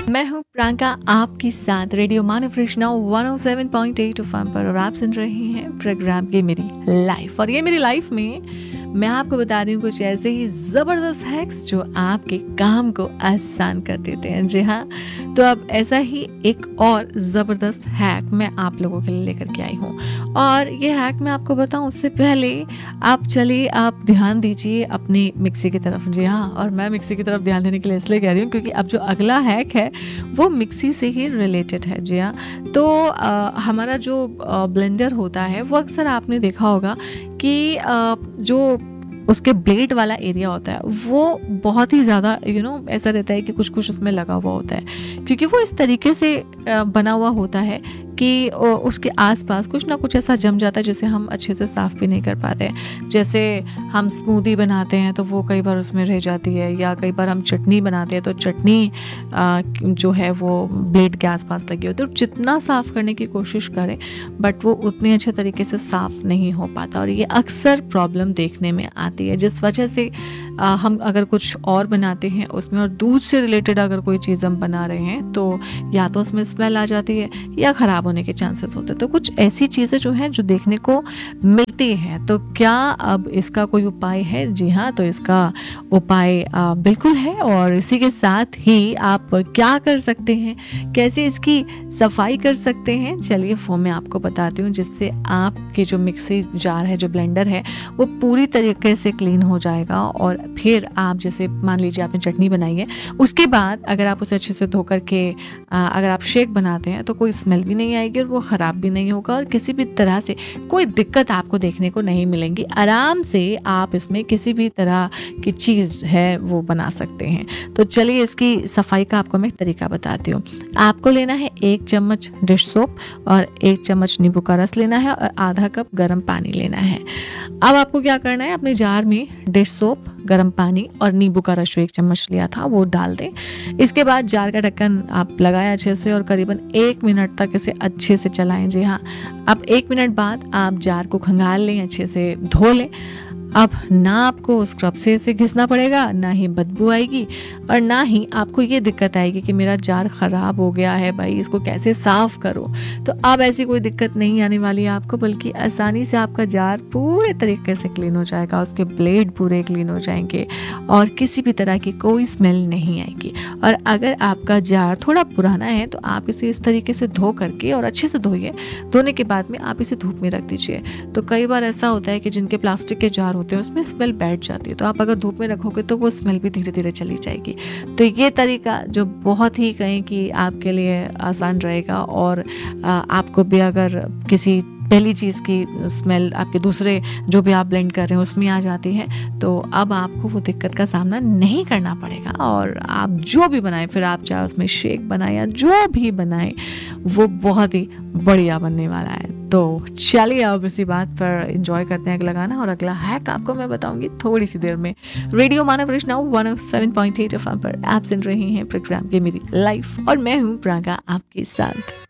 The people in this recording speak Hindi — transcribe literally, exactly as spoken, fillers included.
मैं हूँ प्रियंका आपके साथ रेडियो मानव Krishna one O seven point eight F M पर और आप सुन रहे हैं प्रोग्राम ये मेरी लाइफ। और ये मेरी लाइफ में मैं आपको बता रही हूँ कुछ ऐसे ही ज़बरदस्त हैक्स जो आपके काम को आसान कर देते हैं। जी हाँ, तो अब ऐसा ही एक और ज़बरदस्त हैक मैं आप लोगों के लिए लेकर के आई हूँ। और ये हैक मैं आपको बताऊँ उससे पहले आप चलिए आप ध्यान दीजिए अपनी मिक्सी की तरफ। जी हाँ, और मैं मिक्सी की तरफ ध्यान देने के लिए इसलिए कह रही हूँ क्योंकि अब जो अगला हैक है वो मिक्सी से ही रिलेटेड है। जी हाँ, तो आ, हमारा जो ब्लेंडर होता है वो अक्सर आपने देखा होगा कि आ, जो उसके ब्लेड वाला एरिया होता है वो बहुत ही ज़्यादा यू नो ऐसा रहता है कि कुछ कुछ उसमें लगा हुआ होता है, क्योंकि वो इस तरीके से बना हुआ होता है कि उसके आसपास कुछ ना कुछ ऐसा जम जाता है जिसे हम अच्छे से साफ़ भी नहीं कर पाते हैं। जैसे हम स्मूदी बनाते हैं तो वो कई बार उसमें रह जाती है, या कई बार हम चटनी बनाते हैं तो चटनी जो है वो ब्लेड के आसपास लगी होती है। तो जितना साफ़ करने की कोशिश करें बट वो उतने अच्छे तरीके से साफ़ नहीं हो पाता, और ये अक्सर प्रॉब्लम देखने में आती है, जिस वजह से आ, हम अगर कुछ और बनाते हैं उसमें और दूध से रिलेटेड अगर कोई चीज़ हम बना रहे हैं तो या तो उसमें स्मेल आ जाती है या ख़राब होने के चांसेस होते हैं। तो कुछ ऐसी चीज़ें जो हैं जो देखने को मिलती हैं, तो क्या अब इसका कोई उपाय है? जी हाँ, तो इसका उपाय आ, बिल्कुल है। और इसी के साथ ही आप क्या कर सकते हैं, कैसे इसकी सफाई कर सकते हैं, चलिए वो मैं आपको बताती हूँ, जिससे आपकी जो मिक्सी जार है, जो ब्लेंडर है, वो पूरी तरीके से क्लीन हो जाएगा। और फिर आप जैसे मान लीजिए आपने चटनी बनाई है, उसके बाद अगर आप उसे अच्छे से धो करके अगर आप शेक बनाते हैं तो कोई स्मेल भी नहीं आएगी और वो ख़राब भी नहीं होगा, और किसी भी तरह से कोई दिक्कत आपको देखने को नहीं मिलेंगी। आराम से आप इसमें किसी भी तरह की चीज़ है वो बना सकते हैं। तो चलिए इसकी सफाई का आपको मैं एक तरीका बताती हूँ। आपको लेना है एक चम्मच डिश सोप और एक चम्मच नींबू का रस लेना है और आधा कप गर्म पानी लेना है। अब आपको क्या करना है, अपने जार में डिश सोप, गर्म पानी और नींबू का रस जो एक चम्मच लिया था वो डाल दें। इसके बाद जार का ढक्कन आप लगाएं अच्छे से और करीबन एक मिनट तक इसे अच्छे से चलाएं। जी हाँ, अब एक मिनट बाद आप जार को खंगाल लें, अच्छे से धो लें। अब ना आपको स्क्रब से इसे घिसना पड़ेगा, ना ही बदबू आएगी और ना ही आपको ये दिक्कत आएगी कि मेरा जार ख़राब हो गया है, भाई इसको कैसे साफ़ करो। तो अब ऐसी कोई दिक्कत नहीं आने वाली है आपको, बल्कि आसानी से आपका जार पूरे तरीके से क्लीन हो जाएगा, उसके ब्लेड पूरे क्लीन हो जाएंगे और किसी भी तरह की कोई स्मेल नहीं आएगी। और अगर आपका जार थोड़ा पुराना है तो आप इसे इस तरीके से धो करके और अच्छे से धोइए। धोने के बाद में आप इसे धूप में रख दीजिए। तो कई बार ऐसा होता है कि जिनके प्लास्टिक के जार होते हैं उसमें स्मेल बैठ जाती है, तो आप अगर धूप में रखोगे तो वो स्मेल भी धीरे धीरे चली जाएगी। तो ये तरीका जो बहुत ही कहें कि आपके लिए आसान रहेगा, और आपको भी अगर किसी पहली चीज़ की स्मेल आपके दूसरे जो भी आप ब्लेंड कर रहे हैं उसमें आ जाती है, तो अब आपको वो दिक्कत का सामना नहीं करना पड़ेगा। और आप जो भी बनाएं, फिर आप चाहे उसमें शेक बनाएं या जो भी बनाएं, वो बहुत ही बढ़िया बनने वाला है। तो चलिए अब इसी बात पर एंजॉय करते हैं अगला गाना, और अगला हैक आपको मैं बताऊंगी थोड़ी सी देर में। रेडियो मानव Krishna one O seven point eight F M पर आप सुन रहे हैं प्रोग्राम ये मेरी लाइफ, और मैं हूँ प्रियंका आपके साथ।